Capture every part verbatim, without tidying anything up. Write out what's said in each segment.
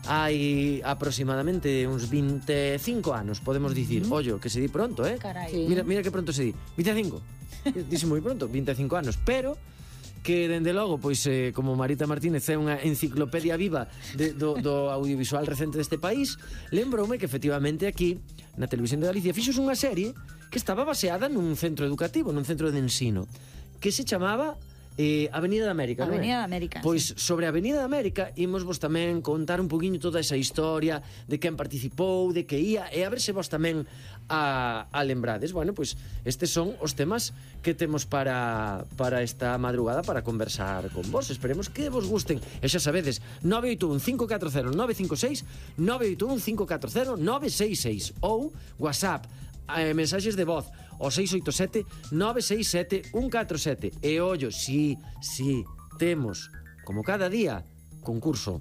hai aproximadamente uns vinte e cinco anos, podemos dicir. Ollo, que se di pronto, eh? Carai. Sí. Mira, mira que pronto se di. vinte e cinco. Dixe moi pronto, vinte e cinco anos, pero que dende logo, pois eh, como Marita Martínez é unha enciclopedia viva de, do, do audiovisual recente deste país, lembroume que efectivamente aquí na Televisión de Galicia fixos unha serie que estaba baseada nun centro educativo, nun centro de ensino, que se chamaba eh, Avenida de América, non é? Avenida de América, Pois sobre a Avenida de América imos vos tamén contar un poquinho toda esa historia de quen participou, de que ia, e a ver se vos tamén a, a lembrades. Bueno, pois estes son os temas que temos para, para esta madrugada para conversar con vos. Esperemos que vos gusten. E xa sabedes, nove oito un cinco catro cero nove cinco seis, nove oito un cinco catro cero nove seis seis ou WhatsApp, eh, mensaxes de voz o seis oito sete nove seis sete un catro sete. E ollo, si, si temos, como cada día, concurso.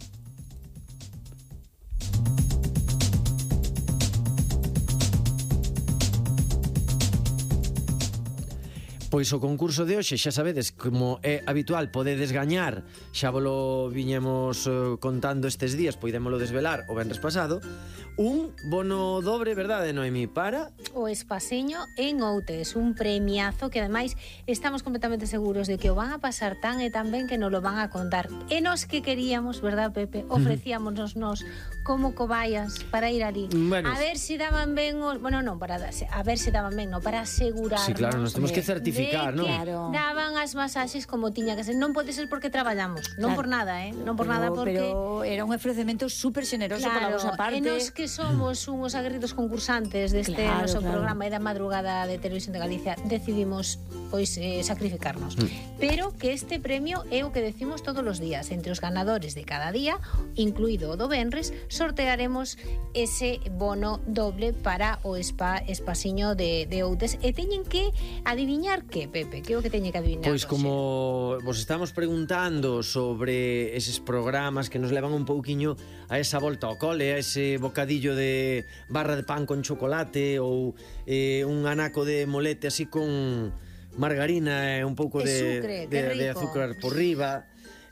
Pois o concurso de hoxe, xa sabedes, como é habitual, podedes gañar, xa volo viñemos uh, contando estes días, poidémolo desvelar o venres pasado, un bono dobre, verdade, Noemí, para... O Espaciño en Outes, un premiazo que ademais estamos completamente seguros de que o van a pasar tan e tan ben que nos lo van a contar. E nos que queríamos, verdad, Pepe, ofrecíamonos nos como cobayas para ir ali. Bueno. A ver si daban ben os... Bueno, non, para a ver si daban ben, non, para asegurarnos. Sí, claro, nos temos que certificar, non? Claro. Daban as masaxes como tiña que ser. Non pode ser porque traballamos, non Claro. por nada, eh? Non por Pero- nada porque... Pero era un ofrecemento súper generoso pola Claro, vosa parte. e nos que somos unhos aguerridos concursantes deste Claro, noso claro. programa e da madrugada de Televisión de Galicia, decidimos pois eh, sacrificarnos. Mm. Pero que este premio é o que decimos todos os días. Entre os ganadores de cada día, incluído o do venres, sortearemos ese bono doble para o spa Espaciño de, de Outes. E teñen que adiviñar que, Pepe? Que é o que teñen que adiviñar? Pois como vos estamos preguntando sobre eses programas que nos levan un pouquiño a esa volta ao cole, a ese bocadillo de barra de pan con chocolate ou eh, un anaco de molete así con margarina e un pouco De de, sucre, de, que de rico. azúcar por riba.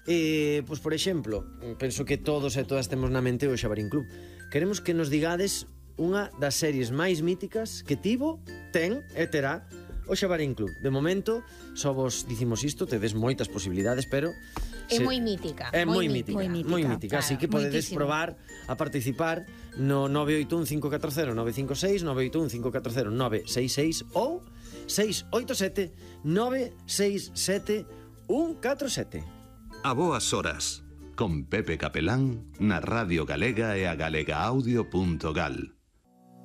Eh, pois por exemplo, penso que todos e todas temos na mente o Xabarín Club. Queremos que nos digades unha das series máis míticas que tivo, ten e terá o Xabarín Club. De momento, só vos dicimos isto, tedes moitas posibilidades, pero É se- moi mítica. É moi mítica, moi mítica, moi mítica, así claro, que podedes moitísimo. probar a participar no nove oito un cinco catro cero nove cinco seis, nove oito un cinco catro cero nove seis seis ou seis oito sete nove seis sete un catro sete. A boas horas, con Pepe Capelán na Radio Galega e a galegaaudio punto gal.